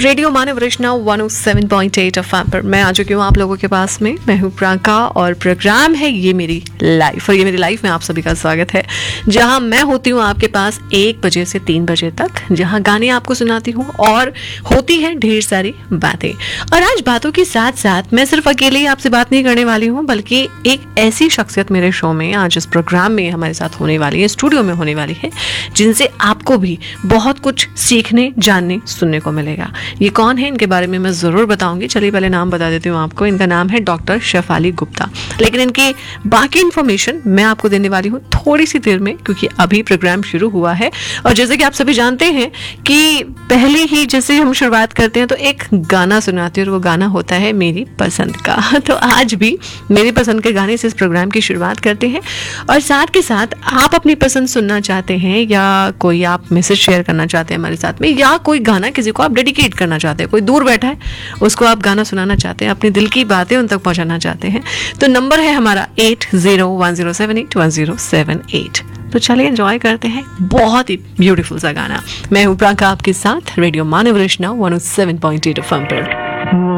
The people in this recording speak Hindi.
रेडियो मानव रचना 107.8 एफएम पर मैं आ चुकी हूँ आप लोगों के पास में। मैं हूँ प्रांका और प्रोग्राम है ये मेरी लाइफ, और ये मेरी लाइफ में आप सभी का स्वागत है, जहाँ मैं होती हूँ आपके पास 1 बजे से 3 बजे तक, जहाँ गाने आपको सुनाती हूँ और होती है ढेर सारी बातें। और आज बातों के साथ साथ मैं सिर्फ अकेले ही आपसे बात नहीं करने वाली हूँ, बल्कि एक ऐसी शख्सियत मेरे शो में आज इस प्रोग्राम में हमारे साथ होने वाली है, स्टूडियो में होने वाली है, जिनसे आपको भी बहुत कुछ सीखने, जानने, सुनने को मिलेगा। ये कौन है, इनके बारे में मैं जरूर बताऊंगी। चलिए पहले नाम बता देती हूँ आपको। इनका नाम है डॉक्टर शेफाली गुप्ता, लेकिन इनकी बाकी इन्फॉर्मेशन मैं आपको देने वाली हूँ थोड़ी सी देर में, क्योंकि अभी प्रोग्राम शुरू हुआ है। और जैसे कि आप सभी जानते हैं कि पहले ही जैसे हम शुरुआत करते हैं तो एक गाना सुनाते हैं, और वो गाना होता है मेरी पसंद का। तो आज भी मेरी पसंद के गाने से इस प्रोग्राम की शुरुआत करते हैं। और साथ के साथ आप अपनी पसंद सुनना चाहते हैं, या कोई आप मैसेज शेयर करना चाहते हैं हमारे साथ में, या कोई गाना किसी को आप डेडिकेट करना चाहते हैं, कोई दूर बैठा है उसको आप गाना सुनाना चाहते हैं, अपने दिल की बातें उन तक पहुंचाना चाहते हैं, तो नंबर है हमारा 8010781078। तो चलिए एंजॉय करते हैं बहुत ही ब्यूटीफुल सा गाना। मैं हूँ प्रांका आपके साथ रेडियो मानव रचना 107.8 एफएम पर।